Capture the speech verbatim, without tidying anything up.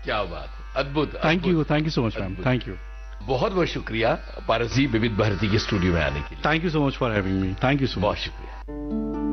क्या बात है, अद्भुत। Thank you, thank you so much ma'am, thank you. बहुत बहुत शुक्रिया पारस जी विविध भारती के स्टूडियो में आने के लिए। Thank you so much for having me, thank you so much. बहुत शुक्रिया।